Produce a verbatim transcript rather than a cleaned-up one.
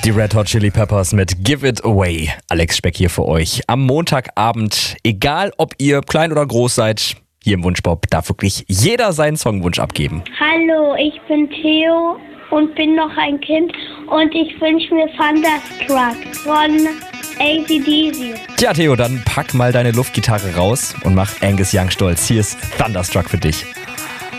Die Red Hot Chili Peppers mit Give It Away. Alex Speck hier für euch. Am Montagabend, egal ob ihr klein oder groß seid, hier im Wunschpop darf wirklich jeder seinen Songwunsch abgeben. Hallo, ich bin Theo und bin noch ein Kind und ich wünsche mir Thunderstruck von A C D C. Tja, Theo, dann pack mal deine Luftgitarre raus und mach Angus Young stolz. Hier ist Thunderstruck für dich.